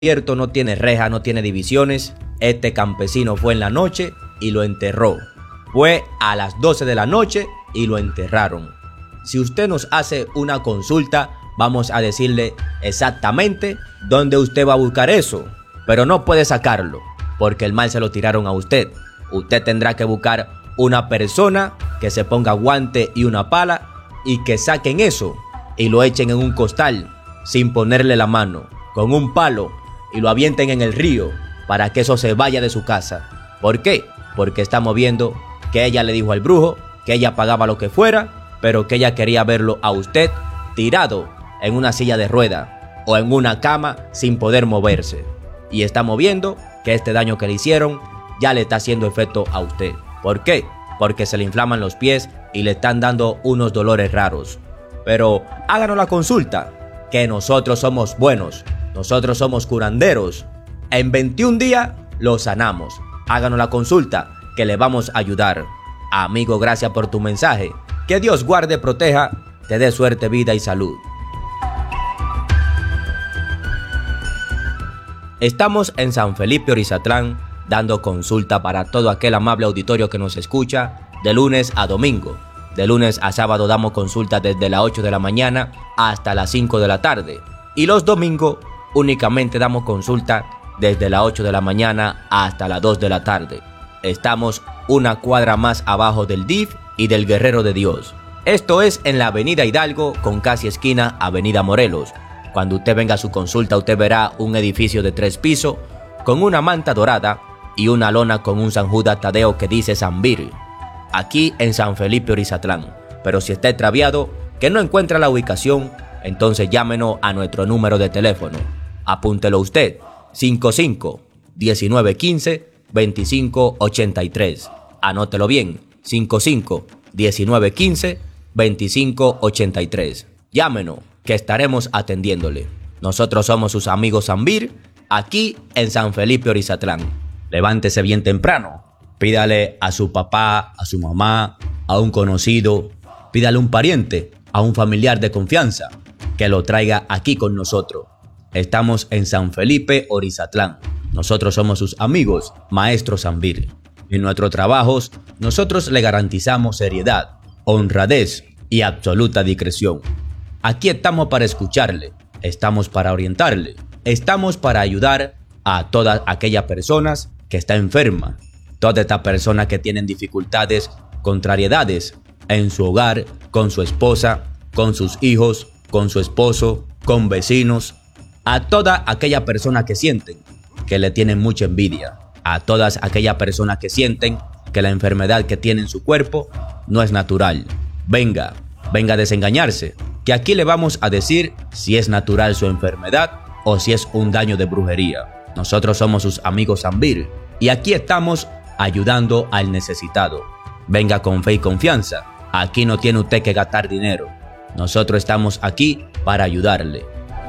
Cierto, no tiene reja, no tiene divisiones. Este campesino fue en la noche y lo enterró. Fue a las 12 de la noche y lo enterraron. Si usted nos hace una consulta, vamos a decirle exactamente dónde usted va a buscar eso. Pero no puede sacarlo, porque el mal se lo tiraron a usted. Usted tendrá que buscar una persona que se ponga guante y una pala y que saquen eso y lo echen en un costal sin ponerle la mano, con un palo, y lo avienten en el río para que eso se vaya de su casa. ¿Por qué? Porque estamos viendo que ella le dijo al brujo que ella pagaba lo que fuera, pero que ella quería verlo a usted tirado en una silla de rueda o en una cama sin poder moverse. Y estamos viendo que este daño que le hicieron ya le está haciendo efecto a usted. ¿Por qué? Porque se le inflaman los pies y le están dando unos dolores raros. Pero háganos la consulta, que nosotros somos buenos. Nosotros somos curanderos. En 21 días lo sanamos. Háganos la consulta, que le vamos a ayudar. Amigo, gracias por tu mensaje. Que Dios guarde, proteja, te dé suerte, vida y salud. Estamos en San Felipe Orizatlán, dando consulta para todo aquel amable auditorio que nos escucha de lunes a domingo. De lunes a sábado damos consulta desde las 8 de la mañana hasta las 5 de la tarde. Y los domingos únicamente damos consulta desde las 8 de la mañana hasta las 2 de la tarde. Estamos una cuadra más abajo del DIF y del Guerrero de Dios. Esto es en la Avenida Hidalgo con casi esquina Avenida Morelos. Cuando usted venga a su consulta, usted verá un edificio de 3 pisos con una manta dorada y una lona con un San Judas Tadeo que dice San Bir. Aquí en San Felipe Orizatlán. Pero si está extraviado, que no encuentra la ubicación, entonces llámenos a nuestro número de teléfono. Apúntelo usted, 55-1915-2583. Anótelo bien, 55-1915-2583. Llámenos, que estaremos atendiéndole. Nosotros somos sus amigos San Bir, aquí en San Felipe Orizatlán. Levántese bien temprano. Pídale a su papá, a su mamá, a un conocido, pídale a un pariente, a un familiar de confianza, que lo traiga aquí con nosotros. Estamos en San Felipe Orizatlán. Nosotros somos sus amigos, Maestro San Bir. En nuestros trabajos, nosotros le garantizamos seriedad, honradez y absoluta discreción. Aquí estamos para escucharle, estamos para orientarle, estamos para ayudar a todas aquellas personas que están enfermas, todas estas personas que tienen dificultades, contrariedades en su hogar, con su esposa, con sus hijos, con su esposo, con vecinos, a toda aquella persona que sienten que le tienen mucha envidia, a todas aquellas personas que sienten que la enfermedad que tiene en su cuerpo no es natural. Venga a desengañarse, que aquí le vamos a decir si es natural su enfermedad o si es un daño de brujería. Nosotros somos sus amigos San Bir y aquí estamos ayudando al necesitado. Venga con fe y confianza. Aquí no tiene usted que gastar dinero. Nosotros estamos aquí para ayudarle.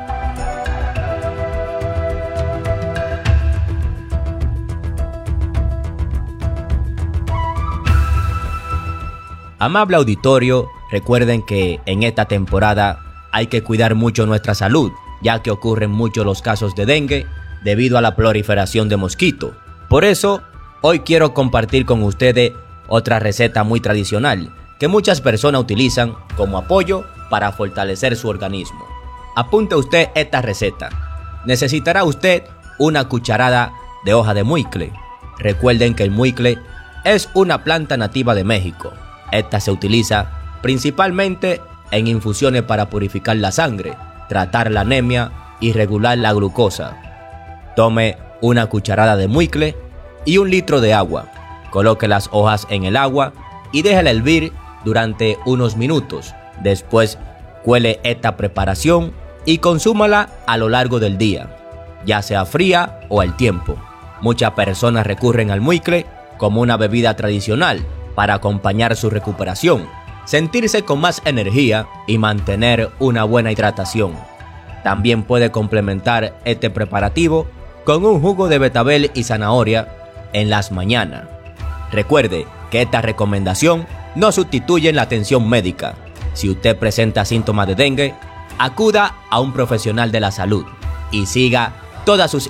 Amable auditorio, recuerden que en esta temporada hay que cuidar mucho nuestra salud, ya que ocurren muchos los casos de dengue debido a la proliferación de mosquitos. Por eso, hoy quiero compartir con ustedes otra receta muy tradicional que muchas personas utilizan como apoyo para fortalecer su organismo. Apunte usted esta receta. Necesitará usted una cucharada de hoja de muicle. Recuerden que el muicle es una planta nativa de México. Esta se utiliza principalmente en infusiones para purificar la sangre, tratar la anemia y regular la glucosa. Tome una cucharada de muicle y 1 litro de agua. Coloque las hojas en el agua y déjela hervir durante unos minutos. Después, cuele esta preparación y consúmala a lo largo del día, ya sea fría o al tiempo. Muchas personas recurren al muicle como una bebida tradicional para acompañar su recuperación, sentirse con más energía y mantener una buena hidratación. También puede complementar este preparativo con un jugo de betabel y zanahoria en las mañanas. Recuerde que esta recomendación no sustituye la atención médica. Si usted presenta síntomas de dengue, acuda a un profesional de la salud y siga todas sus